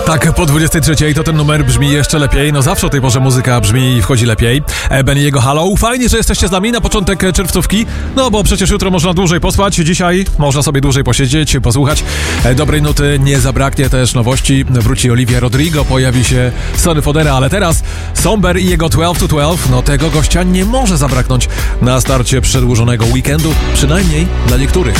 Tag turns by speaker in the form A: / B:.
A: Tak, po 23 to ten numer brzmi jeszcze lepiej. No zawsze o tej porze muzyka brzmi i wchodzi lepiej. Benny jego Hello. Fajnie, że jesteście z nami na początek czerwcówki. No bo przecież jutro można dłużej pospać. Dzisiaj można sobie dłużej posiedzieć, posłuchać. Dobrej nuty nie zabraknie, też nowości. Wróci Olivia Rodrigo, pojawi się Sonny Fodera, ale teraz Somber i jego 12 to 12. No tego gościa nie może zabraknąć na starcie przedłużonego weekendu. Przynajmniej dla niektórych.